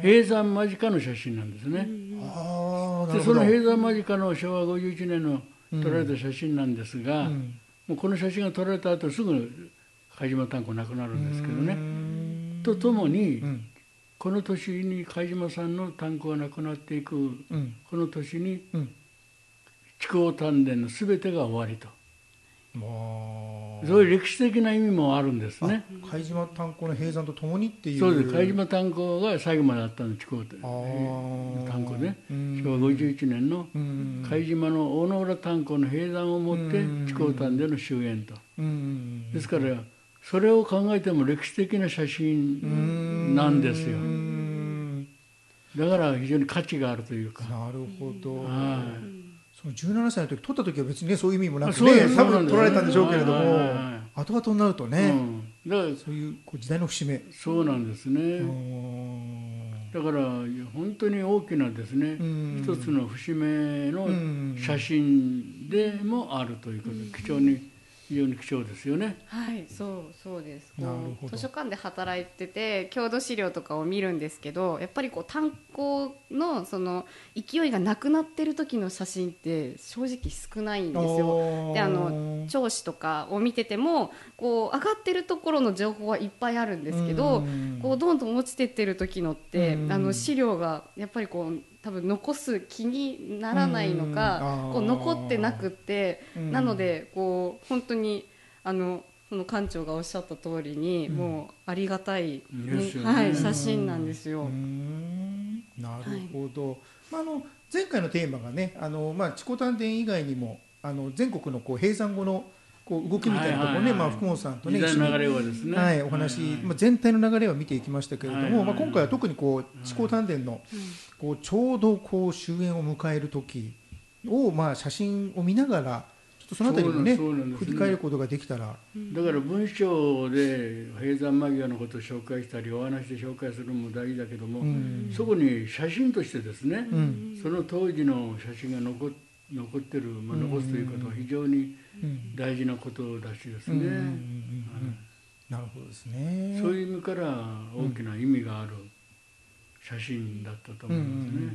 閉山間近の写真なんですね。でその閉山間近の昭和51年の撮られた写真なんですが、もうこの写真が撮られた後すぐ貝島炭鉱なくなるんですけどね。とともに、この年に貝島さんの炭鉱がなくなっていく、この年に筑豊炭田の全てが終わりと。そういう歴史的な意味もあるんですね。 貝島炭鉱の閉山とともにっていう。 そうです。貝島炭鉱が最後まであったの、筑豊炭鉱ね。昭和51年の貝島の大野浦炭鉱の閉山をもって筑豊炭での終焉と。ですからそれを考えても歴史的な写真なんですよ。だから非常に価値があるというか。 なるほど。 はい。 その17歳の時撮った時は別にねそういう意味もなくね多分撮られたんでしょうけれども、後々になるとね、だからそういう時代の節目。 そうなんですね。だから本当に大きなですね、一つの節目の写真でもあるということで、貴重に非常に貴重ですよね。 はい、そうです。図書館で働いてて郷土資料とかを見るんですけど、やっぱり炭鉱のその勢いがなくなってる時の写真って正直少ないんですよ。で銚子とかを見てても上がってるところの情報はいっぱいあるんですけど、どんどん落ちてってる時のって資料がやっぱり多分残す気にならないのか、残ってなくって、なので本当にその館長がおっしゃった通りに、もうありがたい、写真なんですよ。 なるほど。前回のテーマがね、筑豊炭田以外にも全国の閉山後の動きみたいなところね、福本さんとね時代の流れをですね、 お話、全体の流れを見ていきましたけれども、今回は特に筑豊炭田のちょうど終焉を迎える時を写真を見ながらちょっとそのあたりもね振り返ることができたら。 だから文章で閉山間際のことを紹介したりお話で紹介するのも大事だけども、そこに写真としてですね、その当時の写真が残ってる、残すということは非常に大事なことだしですね。 なるほどですね。 そういう意味から大きな意味がある写真だったと思いますね。